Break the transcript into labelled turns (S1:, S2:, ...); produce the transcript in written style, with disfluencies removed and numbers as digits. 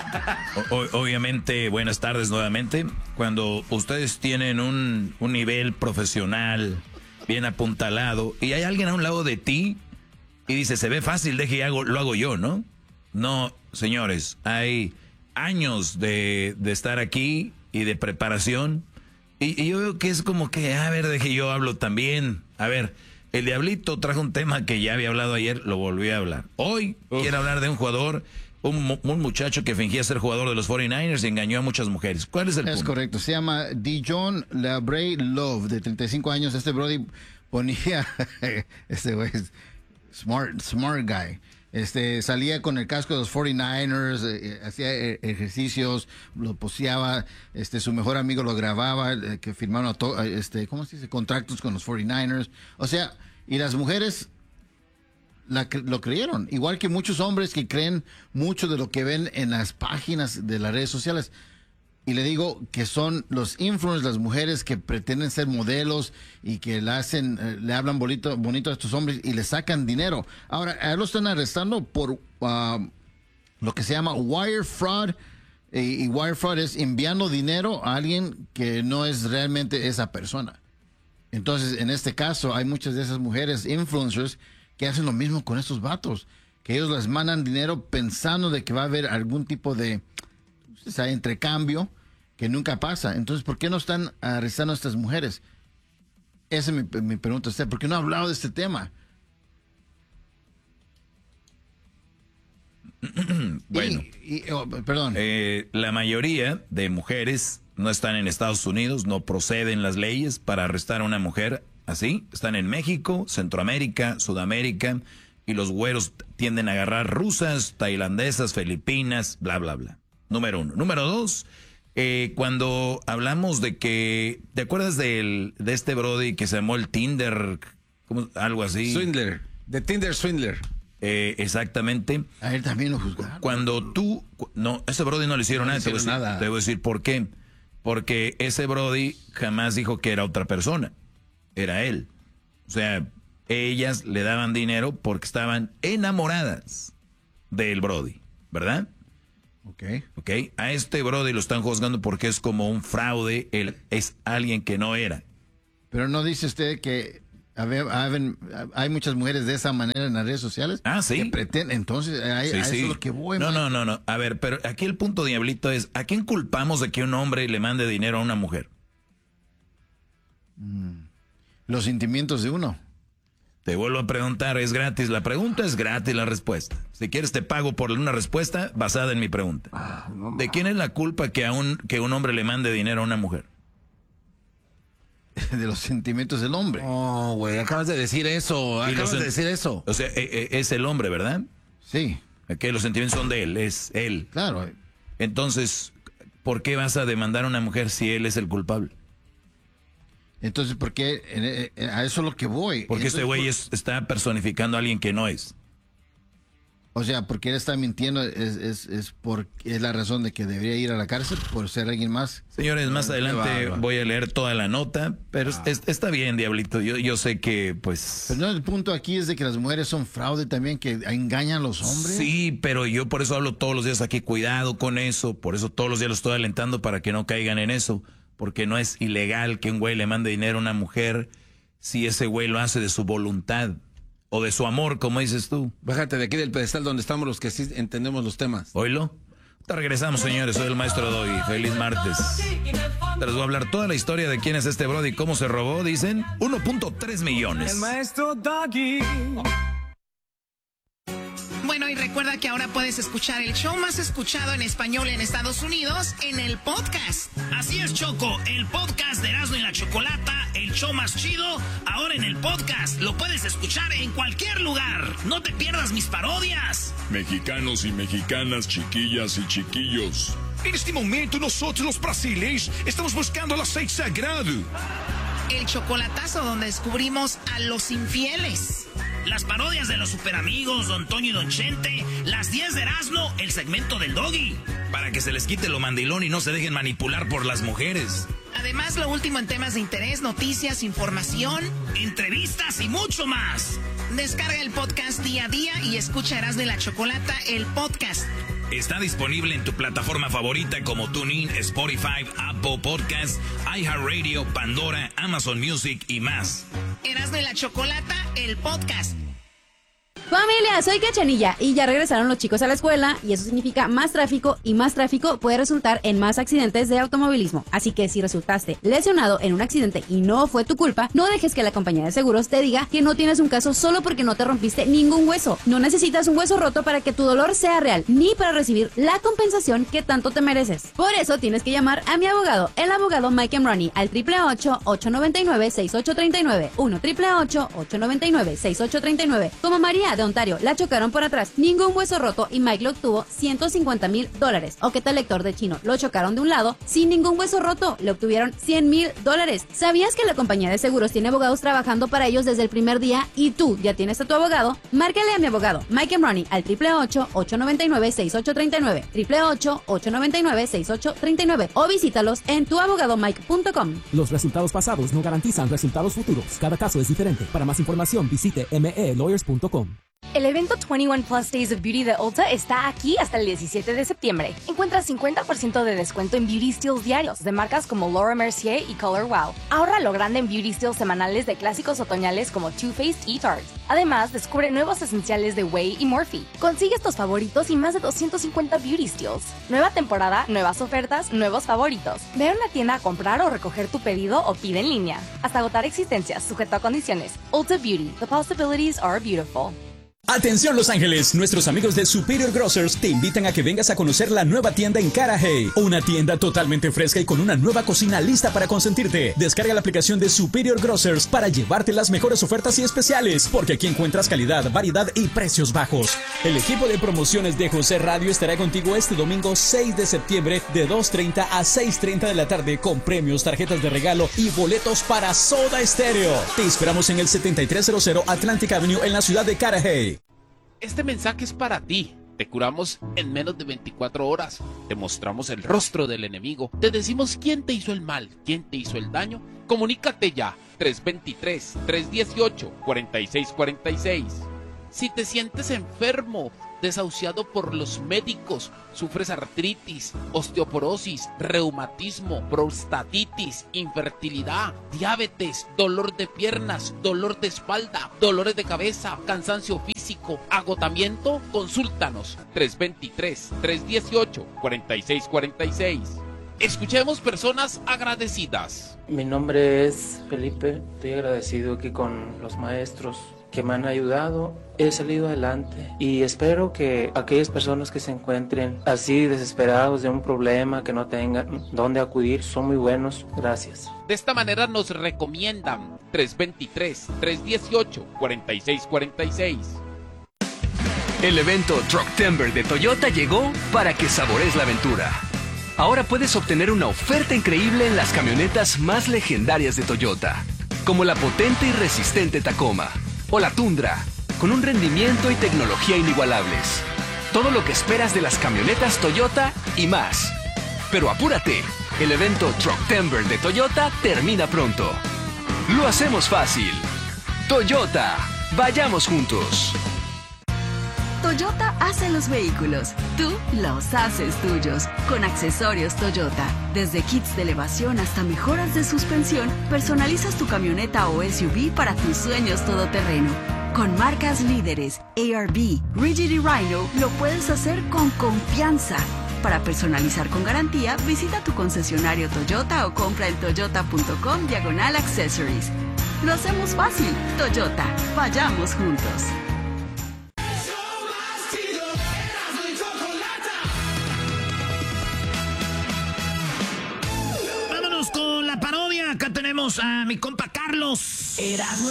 S1: Obviamente, buenas tardes nuevamente. Cuando ustedes tienen un nivel profesional bien apuntalado y hay alguien a un lado de ti y dice, se ve fácil, lo hago yo, ¿no? No, señores, hay años de estar aquí y de preparación. Y yo veo que es como que, a ver, yo hablo también. A ver, el Diablito trajo un tema que ya había hablado ayer, lo volví a hablar. Hoy quiero hablar de un jugador, un muchacho que fingía ser jugador de los 49ers y engañó a muchas mujeres. ¿Cuál es el punto?
S2: Es correcto, se llama Dijon Labray Love, de 35 años. Este brody ponía, este güey es smart guy. Salía con el casco de los 49ers, hacía ejercicios, lo poseaba, su mejor amigo lo grababa, que firmaron, ¿cómo se dice? Contratos con los 49ers. O sea, y las mujeres lo creyeron, igual que muchos hombres que creen mucho de lo que ven en las páginas de las redes sociales. Y le digo que son los influencers, las mujeres que pretenden ser modelos y que le hablan bonito a estos hombres y le sacan dinero. Ahora, a él lo están arrestando por lo que se llama wire fraud. Y wire fraud es enviando dinero a alguien que no es realmente esa persona. Entonces, en este caso, hay muchas de esas mujeres influencers que hacen lo mismo con estos vatos. Que ellos les mandan dinero pensando de que va a haber algún tipo de entrecambio que nunca pasa. Entonces, ¿por qué no están arrestando a estas mujeres? Esa es mi pregunta a usted. ¿Por qué no ha hablado de este tema?
S1: Bueno,
S2: perdón.
S1: La mayoría de mujeres no están en Estados Unidos, no proceden las leyes para arrestar a una mujer así. Están en México, Centroamérica, Sudamérica, y los güeros tienden a agarrar rusas, tailandesas, filipinas, bla, bla, bla. Número uno. Número dos, cuando hablamos de que, ¿te acuerdas de este brody que se llamó el Tinder, algo así?
S3: Swindler, de Tinder Swindler.
S1: Exactamente.
S2: A él también lo juzgaron.
S1: No, ese brody no le hicieron nada. Te voy a decir por qué. Porque ese brody jamás dijo que era otra persona. Era él. O sea, ellas le daban dinero porque estaban enamoradas del brody, ¿verdad? Ok. A este brody lo están juzgando porque es como un fraude. Él es alguien que no era.
S2: Pero no dice usted que hay muchas mujeres de esa manera en las redes sociales.
S1: Ah, sí.
S2: Que pretenden, entonces,
S1: sí.
S2: eso es lo que voy.
S1: No. A ver, pero aquí el punto, Diablito, es, ¿a quién culpamos de que un hombre le mande dinero a una mujer?
S2: Los sentimientos de uno.
S1: Te vuelvo a preguntar, ¿es gratis? La pregunta es gratis, la respuesta. Si quieres te pago por una respuesta basada en mi pregunta. ¿De quién es la culpa que un hombre le mande dinero a una mujer?
S2: De los sentimientos del hombre.
S3: Oh, güey, acabas de decir eso.
S1: O sea, es el hombre, ¿verdad?
S2: Sí.
S1: Que los sentimientos son de él, es él.
S2: Claro.
S1: Entonces, ¿por qué vas a demandar a una mujer si él es el culpable?
S2: Entonces, ¿por qué? A eso es lo que voy.
S1: Porque este güey está personificando a alguien que no es.
S2: O sea, porque él está mintiendo, es la razón de que debería ir a la cárcel por ser alguien más.
S1: Señores, más adelante voy a leer toda la nota, pero está bien, Diablito. Yo sé que, pues...
S2: Pero no, el punto aquí es de que las mujeres son fraude también, que engañan a los hombres.
S1: Sí, pero yo por eso hablo todos los días aquí, cuidado con eso. Por eso todos los días los estoy alentando para que no caigan en eso. Porque no es ilegal que un güey le mande dinero a una mujer si ese güey lo hace de su voluntad. O de su amor, como dices tú.
S3: Bájate de aquí del pedestal donde estamos los que sí entendemos los temas.
S1: ¿Oílo? Te regresamos, señores. Soy el maestro Doggy. Feliz martes. Te les voy a hablar toda la historia de quién es este brody y cómo se robó, dicen, 1.3 millones.
S4: El maestro Doggy.
S5: Bueno, y recuerda que ahora puedes escuchar el show más escuchado en español en Estados Unidos en el podcast.
S6: Así es, Choco, el podcast de Erasmo y la Chocolata, el show más chido, ahora en el podcast. Lo puedes escuchar en cualquier lugar. No te pierdas mis parodias.
S7: Mexicanos y mexicanas, chiquillas y chiquillos.
S8: En este momento nosotros los brasileños estamos buscando el aceite sagrado.
S5: El chocolatazo donde descubrimos a los infieles.
S6: Las parodias de los superamigos, Don Toño y Don Chente, las 10 de Erasmo, el segmento del Doggy.
S1: Para que se les quite lo mandilón y no se dejen manipular por las mujeres.
S5: Además, lo último en temas de interés, noticias, información,
S6: entrevistas y mucho más.
S5: Descarga el podcast día a día y escucha Erasmo y la Chocolata, el podcast.
S1: Está disponible en tu plataforma favorita como TuneIn, Spotify, Apple Podcasts, iHeartRadio, Pandora, Amazon Music y más.
S5: Erasmo y la Chocolata, el podcast.
S4: Familia, soy Cachanilla y ya regresaron los chicos a la escuela y eso significa más tráfico y más tráfico puede resultar en más accidentes de automovilismo. Así que si resultaste lesionado en un accidente y no fue tu culpa, no dejes que la compañía de seguros te diga que no tienes un caso solo porque no te rompiste ningún hueso. No necesitas un hueso roto para que tu dolor sea real ni para recibir la compensación que tanto te mereces. Por eso tienes que llamar a mi abogado, el abogado Mike Emroni, al 888-899-6839, 1-888-899-6839. Como María de Ontario la chocaron por atrás, ningún hueso roto y Mike lo obtuvo $150,000. O qué tal Héctor de Chino, lo chocaron de un lado sin ningún hueso roto, le obtuvieron $100,000. ¿Sabías que la compañía de seguros tiene abogados trabajando para ellos desde el primer día y tú ya tienes a tu abogado? Márcale a mi abogado Mike Emroni al 888-899-6839, 888-899-6839 o visítalos en tuabogadomike.com.
S9: Los resultados pasados no garantizan resultados futuros. Cada caso es diferente. Para más información visite melawyers.com.
S10: El evento 21 Plus Days of Beauty de Ulta está aquí hasta el 17 de septiembre. Encuentra 50% de descuento en Beauty Steals diarios de marcas como Laura Mercier y Color Wow. Ahorra lo grande en Beauty Steals semanales de clásicos otoñales como Too Faced y Tarte. Además, descubre nuevos esenciales de Way y Morphe. Consigue estos favoritos y más de 250 Beauty Steals. Nueva temporada, nuevas ofertas, nuevos favoritos. Ve a una tienda a comprar o recoger tu pedido o pide en línea. Hasta agotar existencias, sujeto a condiciones. Ulta Beauty. The possibilities are beautiful.
S11: Atención Los Ángeles, nuestros amigos de Superior Grocers te invitan a que vengas a conocer la nueva tienda en Carajay, una tienda totalmente fresca y con una nueva cocina lista para consentirte. Descarga la aplicación de Superior Grocers para llevarte las mejores ofertas y especiales, porque aquí encuentras calidad, variedad y precios bajos. El equipo de promociones de José Radio estará contigo este domingo 6 de septiembre de 2:30 a 6:30 de la tarde con premios, tarjetas de regalo y boletos para Soda Stereo. Te esperamos en el 7300 Atlantic Avenue en la ciudad de Carajay.
S12: Este mensaje es para ti. Te curamos en menos de 24 horas. Te mostramos el rostro del enemigo. Te decimos quién te hizo el mal, quién te hizo el daño. Comunícate ya. 323-318-4646. Si te sientes enfermo, desahuciado por los médicos, sufres artritis, osteoporosis, reumatismo, prostatitis, infertilidad, diabetes, dolor de piernas, dolor de espalda, dolores de cabeza, cansancio físico, agotamiento, consúltanos. 323-318-4646. Escuchemos personas agradecidas.
S13: Mi nombre es Felipe, estoy agradecido aquí con los maestros que me han ayudado. He salido adelante y espero que aquellas personas que se encuentren así desesperados de un problema, que no tengan dónde acudir, son muy buenos. Gracias.
S12: De esta manera nos recomiendan 323-318-4646.
S14: El evento Trucktember de Toyota llegó para que sabores la aventura. Ahora puedes obtener una oferta increíble en las camionetas más legendarias de Toyota, como la potente y resistente Tacoma o la Tundra, con un rendimiento y tecnología inigualables. Todo lo que esperas de las camionetas Toyota y más. Pero apúrate, el evento Trucktember de Toyota termina pronto. Lo hacemos fácil. Toyota, vayamos juntos.
S15: Toyota hace los vehículos, tú los haces tuyos, con accesorios Toyota. Desde kits de elevación hasta mejoras de suspensión, personalizas tu camioneta o SUV para tus sueños todoterreno. Con marcas líderes, ARB, Rigid y Rhino, lo puedes hacer con confianza. Para personalizar con garantía, visita tu concesionario Toyota o compra en toyota.com/accessories. Lo hacemos fácil. Toyota, vayamos juntos.
S6: Vámonos con la parodia. Acá tenemos a mi compa Carlos.